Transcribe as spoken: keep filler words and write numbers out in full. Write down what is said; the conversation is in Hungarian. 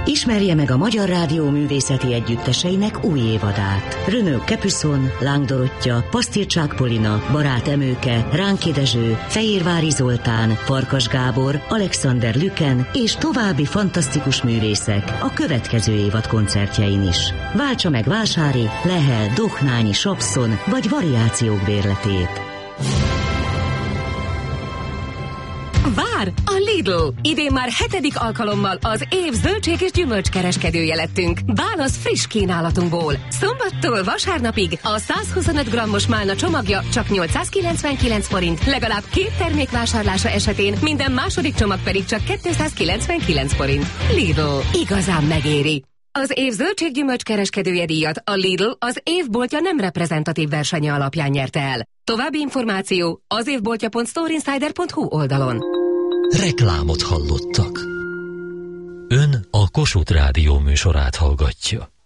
Ismerje meg a Magyar Rádió művészeti együtteseinek új évadát. Renaud Capuçon, Láng Dorottya, Pasztircsák Polina, Barát Emőke, Ránki Dezső, Fejérvári Zoltán, Farkas Gábor, Alexander Lüken és további fantasztikus művészek a következő évad koncertjein is. Váltsa meg Vásári, Lehel, Dohnányi, Sapszon vagy Variációk bérletét. Vár! A Lidl! Idén már hetedik alkalommal az év zöldség és gyümölcskereskedője lettünk. Válasz friss kínálatunkból. Szombattól vasárnapig a száz huszonöt grammos málna csomagja csak nyolcszázkilencvenkilenc forint, legalább két termék vásárlása esetén, minden második csomag pedig csak kétszázkilencvenkilenc forint. Lidl. Igazán megéri. Az év zöldség-gyümölcs kereskedője díjat a Lidl az évboltja nem reprezentatív versenye alapján nyerte el. További információ az évboltja pont storeinsider pont hu oldalon. Reklámot hallottak. Ön a Kossuth Rádió műsorát hallgatja.